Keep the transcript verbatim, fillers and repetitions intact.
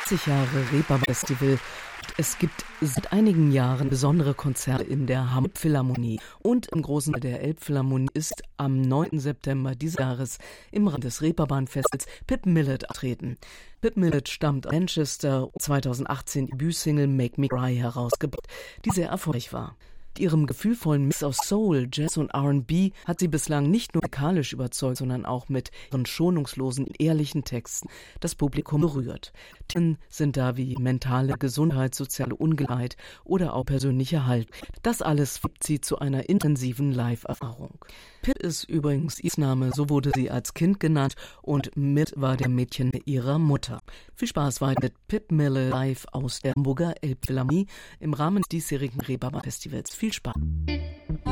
vierzig Jahre Reeperbahn-Festival. Es gibt seit einigen Jahren besondere Konzerte in der Hamburger Philharmonie. Und im großen Saal der Elbphilharmonie ist am neunten September dieses Jahres im Rahmen des Reeperbahn-Festivals Pip Millett auftreten. Pip Millett stammt aus Manchester, zweitausendachtzehn die Debütsingle Make Me Cry herausgebracht, die sehr erfolgreich war. Mit ihrem gefühlvollen Mix aus Soul, Jazz und R und B hat sie bislang nicht nur musikalisch überzeugt, sondern auch mit ihren schonungslosen, ehrlichen Texten das Publikum berührt. Themen sind da wie mentale Gesundheit, soziale Ungleichheit oder auch persönliche Halt. Das alles führt sie zu einer intensiven Live-Erfahrung. Pip ist übrigens ihr Name, so wurde sie als Kind genannt, und Millett war der Mädchen ihrer Mutter. Viel Spaß weiter mit Pip Millett live aus der Hamburger Elbphilharmonie im Rahmen des diesjährigen Reeperbahn-Festivals. Viel Spaß!